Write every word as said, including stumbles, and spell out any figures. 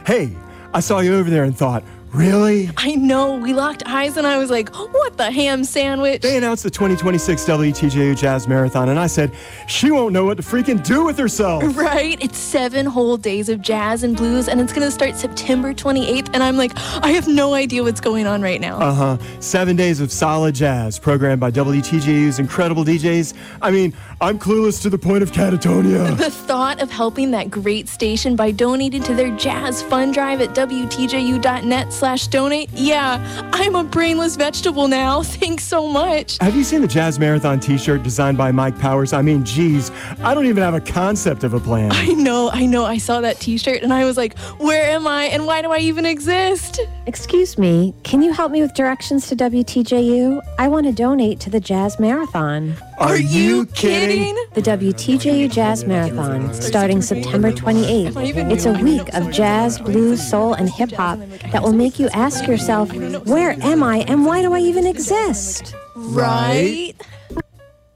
hey, I saw you over there and thought, really? I know. We locked eyes and I was like, what the ham sandwich? They announced the twenty twenty-six W T J U Jazz Marathon, and I said, she won't know what to freaking do with herself. Right? It's seven whole days of jazz and blues, and it's going to start September twenty-eighth, and I'm like, I have no idea what's going on right now. Uh-huh. Seven days of solid jazz, programmed by W T J U's incredible D Js. I mean, I'm clueless to the point of catatonia. The thought of helping that great station by donating to their jazz fund drive at W T J U dot net slash donate. Yeah, I'm a brainless vegetable now. Thanks so much. Have you seen the Jazz Marathon t-shirt designed by Mike Powers? I mean, geez, I don't even have a concept of a plan. I know, I know. I saw that t-shirt and I was like, where am I and why do I even exist? Excuse me, can you help me with directions to W T J U? I want to donate to the Jazz Marathon. Are, Are you you kidding? kidding? The W T J U Jazz Marathon, starting September twenty-eighth. It's a week of jazz, blues, soul, and hip-hop that will make you ask yourself, where am I and why do I even exist? Right?